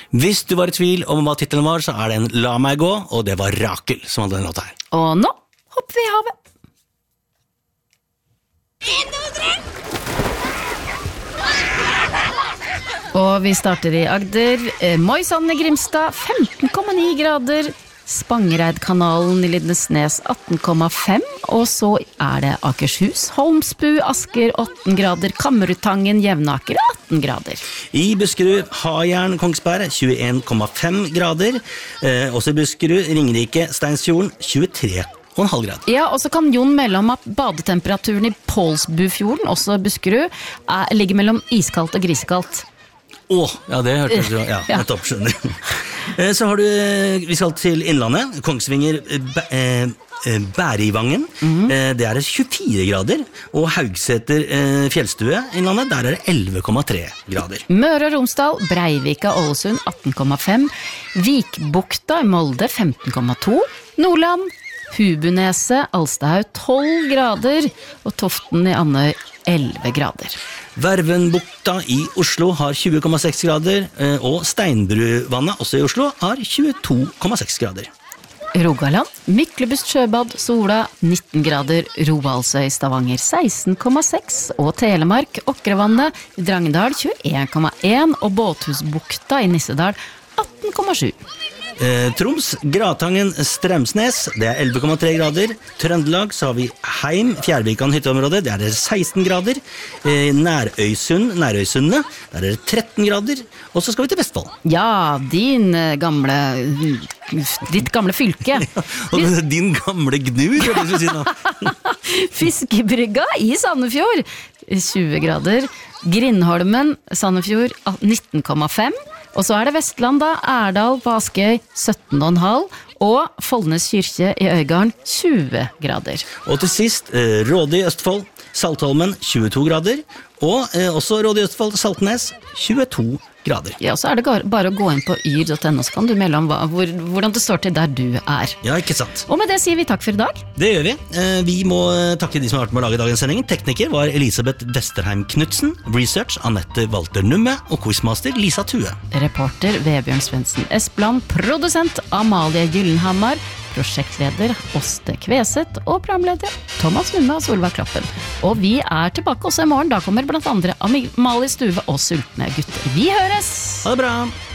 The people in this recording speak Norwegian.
Hvis du var i tvil om hva titelen var, så det en La meg gå, og det var Rakel som hadde den låta her. Og nå hopper vi i havet. Og vi starter i Agder. Moisand i Grimstad 15,9 grader. Spangereidkanalen i Lindesnes 18,5. Og så det Akershus, Holmsbu, Asker 18 grader. Kammerutangen, Jevnaker 18 grader. I Buskerud, Hajern, Kongsberg 21,5 grader. Også i Buskerud, Ringerike, Steinsfjorden 23,5 grader. Ja, og så kan Jon melde om at badetemperaturen i Pålsbufjorden, også Buskerud, ligger mellom iskaldt og grisekaldt. Ja, det hørte du. Ja, nettopp, skjønner. Så har du, vi skal til Innlandet, Kongsvinger, Bærivangen. Det 24 grader. Og Haugseter fjellstue Innlandet, der det 11,3 grader. Møre og Romsdal, Breivika, Ålesund 18,5. Vikbukta i Molde 15,2. Nordland, Hubunese, Alstahaug 12 grader. Og Toften i Andøy 11 grader. Vervenbukta i Oslo har 20,6 grader, og Steinbruvannet, også i Oslo, har 22,6 grader. Rogaland, Myklebust Sjøbad, Sola 19 grader, Rovaldsøy, Stavanger 16,6, og Telemark, Åkrevannet, Drangedal 21,1, og Båthusbukta i Nissedal 18,7. Troms, Gratangen, Strømsnes, det 11,3 grader. Trøndelag, så har vi Heim, Fjærvikan hytteområdet, det 16 grader. Nærøysundet, der det 13 grader. Og så skal vi til Vestfold. Ja, ditt gamle fylke. Og din gamle gnur, hva du si nå? Fiskebrygga i Sandefjord, 20 grader. Grindholmen, Sandefjord, 19,5. Og så det Vestland da, Erdal på Askøy 17,5, og Foldnes kyrkje i Øygarden 20 grader. Og til sist, Råde i Østfold, Saltholmen 22 grader, og også Råde i Østfold, Saltnes 22 grader. Ja, så det bare å gå inn på yr.no, så kan du melde om hvordan det står til der du Ja, ikke sant. Og med det sier vi takk for i dag. Det gjør vi. Vi må takke de som har vært med å lage dagens sending. Tekniker var Elisabeth Vesterheim Knudsen, research Annette Walter Numme og quizmaster Lisa Tue. Reporter Vebjørn Svendsen Espland, produsent Amalie Gyllenhammar, prosjektleder Åste Kveset og programleder Thomas Numme og Solveig Kloppen. Og vi tilbake også i morgen. Da kommer blant andre Amalie Stuve og Sultne gutter. Vi høres! Ha det bra!